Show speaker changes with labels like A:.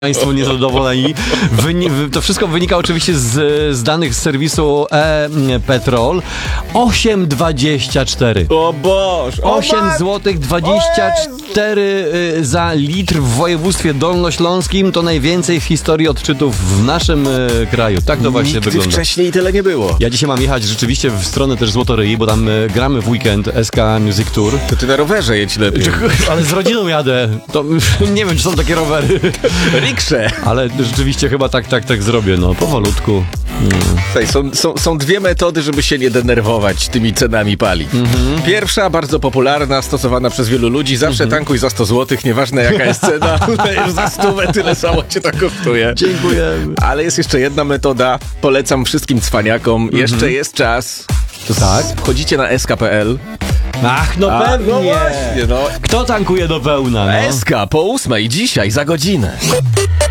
A: Państwo niezadowoleni. To wszystko wynika oczywiście z danych z serwisu e-Petrol. 8,24.
B: O Boże!
A: 8 zł 24 za litr w województwie dolnośląskim. To najwięcej w historii odczytów w naszym kraju. Tak to właśnie
B: Nigdy
A: wygląda.
B: wcześniej tyle nie było.
A: Ja dzisiaj mam jechać rzeczywiście w stronę też Złotoryi, bo tam gramy w weekend SK Music Tour.
B: To ty na rowerze jedź lepiej.
A: Ale z rodziną jadę. To nie wiem, czy są takie rowery.
B: Riksze!
A: Ale rzeczywiście chyba tak zrobię, no powolutku.
B: Słuchaj, są dwie metody, żeby się nie denerwować tymi cenami paliw. Pierwsza, bardzo popularna, stosowana przez wielu ludzi. Zawsze tankuj za 100 zł, nieważne jaka jest cena. Lejesz za 100, tyle samo cię to kosztuje.
A: Dziękujemy.
B: Ale jest jeszcze jedna metoda. Polecam wszystkim cwaniakom. Jeszcze jest czas. To
A: tak?
B: Wchodzicie na sk.pl.
A: Ach, no pewnie.
B: No właśnie, no.
A: Kto tankuje do pełna, no?
B: SK po 8 dzisiaj za godzinę.